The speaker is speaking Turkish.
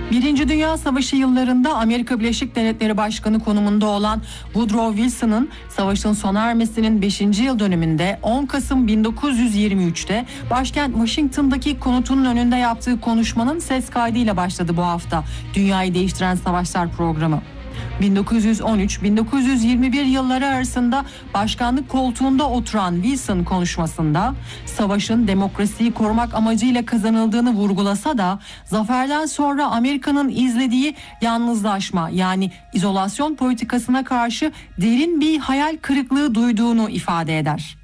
Birinci Dünya Savaşı yıllarında Amerika Birleşik Devletleri Başkanı konumunda olan Woodrow Wilson'ın savaşın sona ermesinin 5. yıl dönümünde 10 Kasım 1923'te başkent Washington'daki konutunun önünde yaptığı konuşmanın ses kaydıyla başladı bu hafta Dünyayı Değiştiren Savaşlar programı. 1913-1921 yılları arasında başkanlık koltuğunda oturan Wilson konuşmasında savaşın demokrasiyi korumak amacıyla kazanıldığını vurgulasa da zaferden sonra Amerika'nın izlediği yalnızlaşma yani izolasyon politikasına karşı derin bir hayal kırıklığı duyduğunu ifade eder.